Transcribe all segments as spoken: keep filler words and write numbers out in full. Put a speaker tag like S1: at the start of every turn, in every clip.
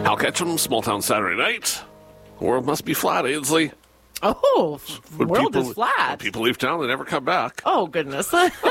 S1: Hal Ketchum, Small Town Saturday Night. World must be flat, Ainsley.
S2: Oh, the
S1: When
S2: world
S1: people-
S2: is flat.
S1: When people leave town, they never come back.
S2: Oh, goodness.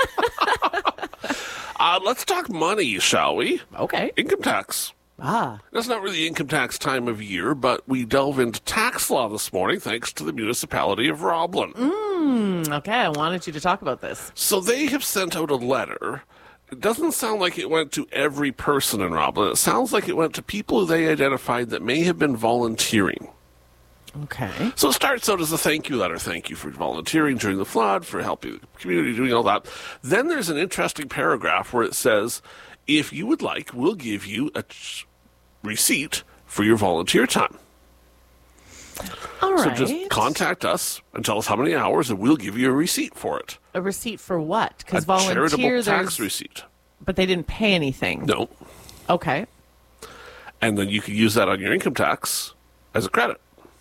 S1: Uh, let's talk money, shall we?
S2: Okay.
S1: Income tax.
S2: Ah,
S1: That's not really income tax time of year, but we delve into tax law this morning thanks to the municipality of Roblin.
S2: mm, okay. I wanted you to talk about this.
S1: So they have sent out a letter. It doesn't sound like it went to every person in Roblin. It sounds like it went to people who they identified that may have been volunteering.
S2: Okay.
S1: So it starts out as a thank you letter. Thank you for volunteering during the flood, for helping the community, doing all that. Then there's an interesting paragraph where it says, if you would like, we'll give you a ch- receipt for your volunteer time.
S2: All
S1: So
S2: right.
S1: just contact us and tell us how many hours, and we'll give you a receipt for it.
S2: A receipt for what? Because
S1: A
S2: volunteer,
S1: charitable tax
S2: there's-
S1: receipt.
S2: but they didn't pay anything.
S1: No.
S2: Okay.
S1: And then you can use that on your income tax as a credit.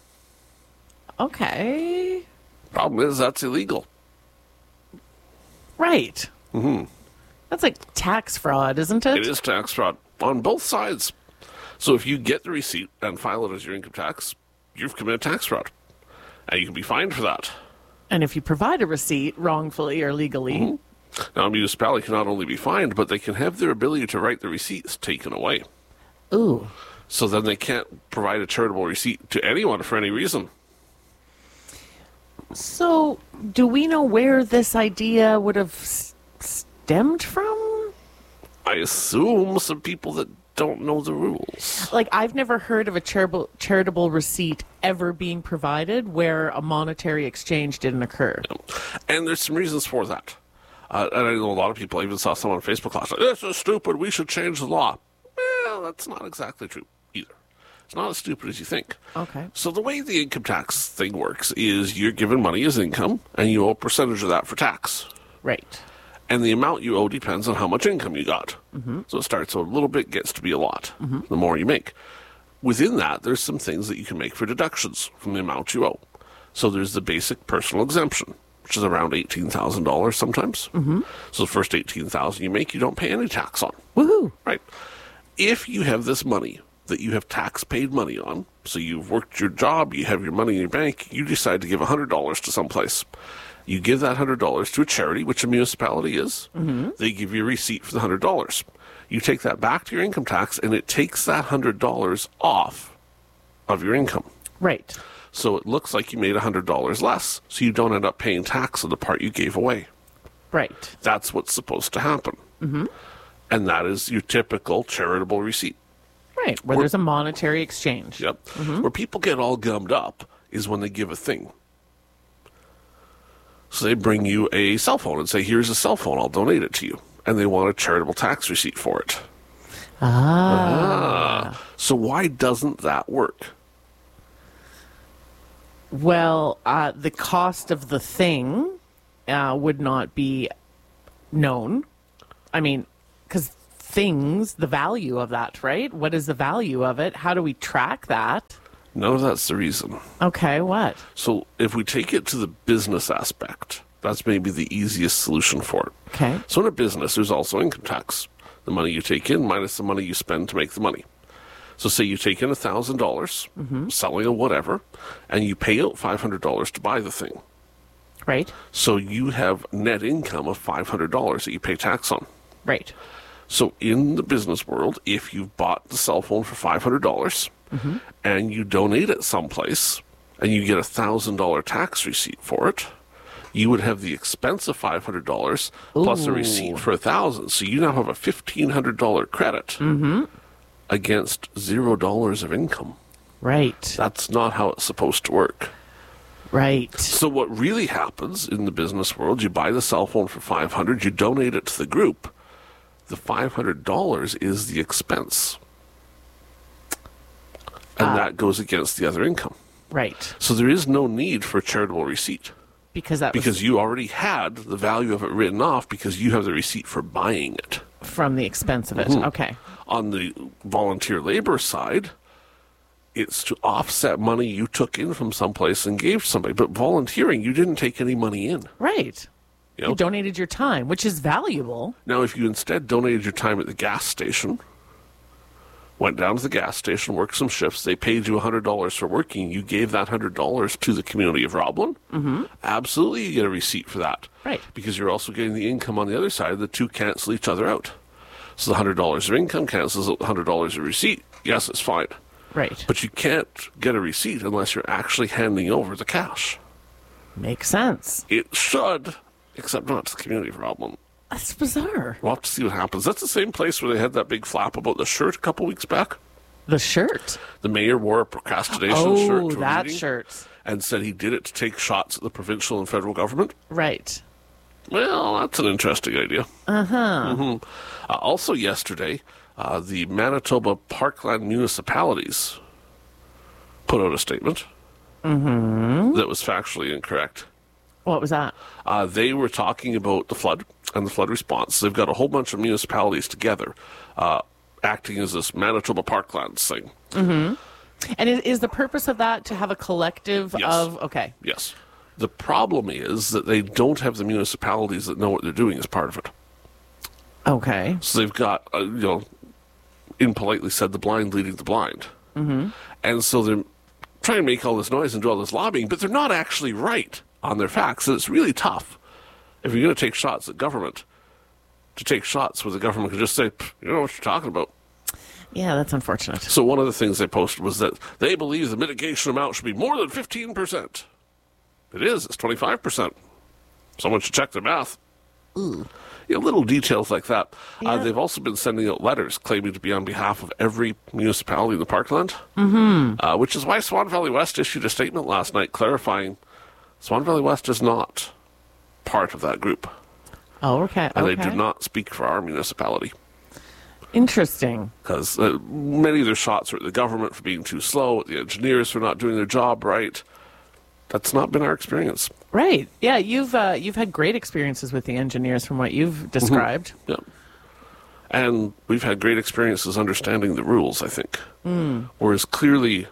S2: Okay.
S1: Problem is, that's illegal.
S2: Right. Mm-hmm. That's like tax fraud, isn't it?
S1: It is tax fraud on both sides. So if you get the receipt and file it as your income tax, you've committed tax fraud. And you can be fined for that.
S2: And if you provide a receipt wrongfully or legally,
S1: Mm-hmm. Now, a municipality can not only be fined, but they can have their ability to write the receipts taken away.
S2: ooh.
S1: So then they can't provide a charitable receipt to anyone for any reason.
S2: So, do we know where this idea would have s- stemmed from?
S1: I assume some people that don't know the rules.
S2: Like, I've never heard of a charitable charitable receipt ever being provided where a monetary exchange didn't occur.
S1: And there's some reasons for that. Uh, and I know a lot of people, I even saw someone on Facebook last night, this is stupid, we should change the law. Well, that's not exactly true either. It's not as stupid as you think.
S2: Okay.
S1: So the way the income tax thing works is you're given money as income, and you owe a percentage of that for tax.
S2: Right.
S1: And the amount you owe depends on how much income you got. Mm-hmm. So it starts out a little bit, gets to be a lot, mm-hmm. the more you make. Within that, there's some things that you can make for deductions from the amount you owe. So there's the basic personal exemption, which is around eighteen thousand dollars sometimes. Mm-hmm. So the first eighteen thousand dollars you make, you don't pay any tax on.
S2: Woohoo.
S1: Right. If you have this money that you have tax paid money on, so you've worked your job, you have your money in your bank, you decide to give one hundred dollars to someplace. You give that one hundred dollars to a charity, which a municipality is. Mm-hmm. They give you a receipt for the one hundred dollars. You take that back to your income tax, and it takes that one hundred dollars off of your income.
S2: Right.
S1: So it looks like you made one hundred dollars less, so you don't end up paying tax on the part you gave away.
S2: Right.
S1: That's what's supposed to happen. Mm-hmm. And that is your typical charitable receipt.
S2: Right. Where
S1: Or-
S2: there's a monetary exchange.
S1: Yep. Where people get all gummed up is when they give a thing. So they bring you a cell phone and say, here's a cell phone, I'll donate it to you. And they want a charitable tax receipt for it.
S2: Ah.
S1: Ah. So why doesn't that work?
S2: Well, uh, the cost of the thing uh, would not be known. I mean, because things, the value of that, right? What is the value of it? How do we track that?
S1: No, that's the reason.
S2: Okay, what?
S1: So if we take it to the business aspect, that's maybe the easiest solution for it.
S2: Okay.
S1: So in a business, there's also income tax. The money you take in minus the money you spend to make the money. So say you take in one thousand dollars, mm-hmm. selling a whatever, and you pay out five hundred dollars to buy the thing.
S2: Right.
S1: So you have net income of five hundred dollars that you pay tax on.
S2: Right.
S1: So in the business world, if you've bought the cell phone for five hundred dollars mm-hmm. and you donate it someplace and you get a one thousand dollars tax receipt for it, you would have the expense of five hundred dollars plus a receipt for one thousand dollars. So you now have a fifteen hundred dollars credit
S2: Mm-hmm.
S1: against zero dollars of income.
S2: Right.
S1: That's not how it's supposed to work.
S2: Right.
S1: So what really happens in the business world, you buy the cell phone for five hundred dollars, you donate it to the group. The five hundred dollars is the expense. And
S2: Ah.
S1: that goes against the other income.
S2: Right.
S1: So there is no need for a charitable receipt
S2: Because that
S1: because you already had the value of it written off because you have the receipt for buying it.
S2: was from the expense of it.
S1: Mm-hmm.
S2: Okay.
S1: On the volunteer labor side, it's to offset money you took in from someplace and gave to somebody. But volunteering, you didn't take any money in.
S2: Right.
S1: You know?
S2: You donated your time, which is valuable.
S1: Now, if you instead donated your time at the gas station went down to the gas station, worked some shifts, they paid you one hundred dollars for working, you gave that one hundred dollars to the community of Roblin, mm-hmm. absolutely you get a receipt for that.
S2: Right.
S1: Because you're also getting the income on the other side. The two cancel each other out. So the one hundred dollars of income cancels out the one hundred dollars of receipt. Yes, it's fine.
S2: Right.
S1: But you can't get a receipt unless you're actually handing over the cash.
S2: Makes sense.
S1: It should, except not to the community of Roblin.
S2: That's bizarre.
S1: We'll have to see what happens. That's the same place where they had that big flap about the shirt a couple weeks back.
S2: The shirt?
S1: The mayor wore a procrastination
S2: oh,
S1: shirt to a
S2: that
S1: meeting
S2: shirt.
S1: and said he did it to take shots at the provincial and federal government.
S2: Right.
S1: Well, that's an interesting idea.
S2: Uh-huh.
S1: Mm-hmm. Uh, also yesterday, uh, the Manitoba Parkland municipalities put out a statement
S2: mm-hmm.
S1: that was factually incorrect.
S2: What was that?
S1: Uh, they were talking about the flood and the flood response. They've got a whole bunch of municipalities together uh, acting as this Manitoba Parklands thing.
S2: Mm-hmm. And is, is the purpose of that to have a collective
S1: Yes.
S2: of... Okay.
S1: Yes. The problem is that they don't have the municipalities that know what they're doing as part of it.
S2: Okay.
S1: So they've got, uh, you know, impolitely said, the blind leading the blind.
S2: Mm-hmm.
S1: And so they're trying to make all this noise and do all this lobbying, but they're not actually right on their facts. And it's really tough, if you're going to take shots at government, to take shots where the government can just say, you know what you're talking about.
S2: Yeah, that's unfortunate.
S1: So one of the things they posted was that they believe the mitigation amount should be more than fifteen percent. It is. It's twenty-five percent. Someone should check their math.
S2: Ooh.
S1: You know, little details like that.
S2: Yeah.
S1: Uh, they've also been sending out letters claiming to be on behalf of every municipality in the Parkland,
S2: mm-hmm.
S1: uh, which is why Swan Valley West issued a statement last night clarifying Swan Valley West is not part of that group.
S2: Oh, okay.
S1: And
S2: okay.
S1: they do not speak for our municipality.
S2: Interesting.
S1: Because uh, many of their shots are at the government for being too slow, at the engineers for not doing their job right. That's not been our experience.
S2: Right. Yeah, you've uh, you've had great experiences with the engineers from what you've described.
S1: Mm-hmm. Yeah. And we've had great experiences understanding the rules, I think.
S2: Mm.
S1: Whereas clearly,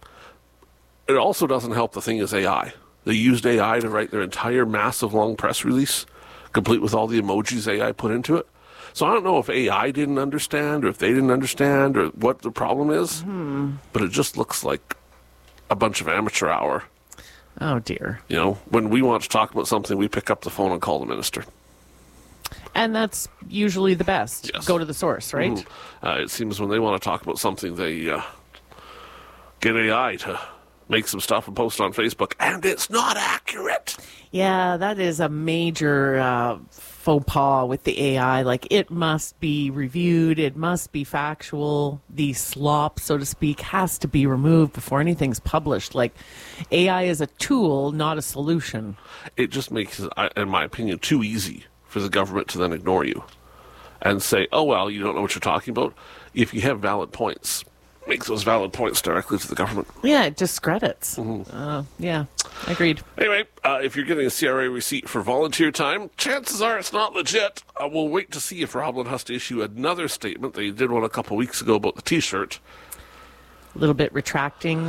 S1: it also doesn't help the thing is A I. They used A I to write their entire massive long press release, complete with all the emojis A I put into it. So I don't know if A I didn't understand or if they didn't understand or what the problem is,
S2: mm.
S1: but it just looks like a bunch of amateur hour.
S2: Oh, dear.
S1: You know, when we want to talk about something, we pick up the phone and call the minister.
S2: And that's usually the best.
S1: Yes.
S2: Go to the source, right?
S1: Mm-hmm. Uh, it seems when they want to talk about something, they uh, get A I to make some stuff and post on Facebook, and it's not accurate.
S2: Yeah, that is a major uh, faux pas with the A I. Like, it must be reviewed, it must be factual. The slop, so to speak, has to be removed before anything's published. Like, A I is a tool, not a solution.
S1: It just makes it, in my opinion, too easy for the government to then ignore you and say, oh, well, you don't know what you're talking about. If you have valid points, make those valid points directly to the government.
S2: Yeah, it discredits.
S1: Mm-hmm.
S2: Uh, yeah, agreed.
S1: Anyway, uh, if you're getting a C R A receipt for volunteer time, chances are it's not legit. Uh, we'll wait to see if Roblin has to issue another statement. They did one a couple weeks ago about the T-shirt.
S2: A little bit retracting